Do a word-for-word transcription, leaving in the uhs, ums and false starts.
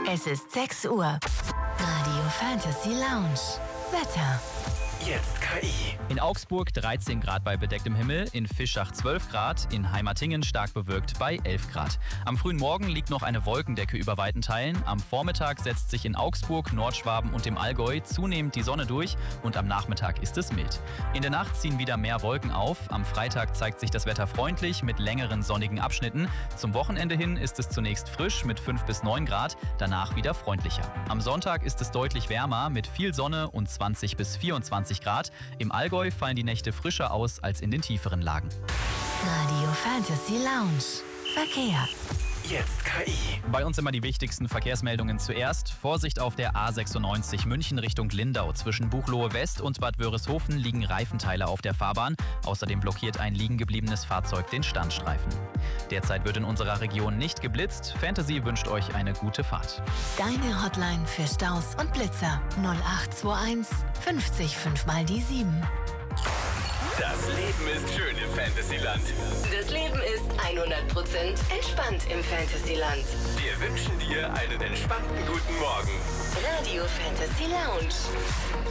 Es ist sechs Uhr. Radio Fantasy Lounge. Wetter. Jetzt K I. In Augsburg dreizehn Grad bei bedecktem Himmel, in Fischach zwölf Grad, in Heimatingen stark bewölkt bei elf Grad. Am frühen Morgen liegt noch eine Wolkendecke über weiten Teilen. Am Vormittag setzt sich in Augsburg, Nordschwaben und im Allgäu zunehmend die Sonne durch und am Nachmittag ist es mild. In der Nacht ziehen wieder mehr Wolken auf. Am Freitag zeigt sich das Wetter freundlich mit längeren sonnigen Abschnitten. Zum Wochenende hin ist es zunächst frisch mit fünf bis neun Grad, danach wieder freundlicher. Am Sonntag ist es deutlich wärmer mit viel Sonne und zwanzig bis vierundzwanzig Grad. Im Allgäu fallen die Nächte frischer aus als in den tieferen Lagen. Radio Fantasy Lounge. Verkehr. Jetzt K I. Bei uns immer die wichtigsten Verkehrsmeldungen zuerst. Vorsicht auf der A sechsundneunzig München Richtung Lindau. Zwischen Buchloe West und Bad Wörishofen liegen Reifenteile auf der Fahrbahn. Außerdem blockiert ein liegen gebliebenes Fahrzeug den Standstreifen. Derzeit wird in unserer Region nicht geblitzt. Fantasy wünscht euch eine gute Fahrt. Deine Hotline für Staus und Blitzer. null acht zwei eins fünfzig fünf mal die sieben. Das Leben ist schön im Fantasyland. Das Leben ist hundert Prozent entspannt im Fantasyland. Wir wünschen dir einen entspannten guten Morgen. Radio Fantasy Lounge.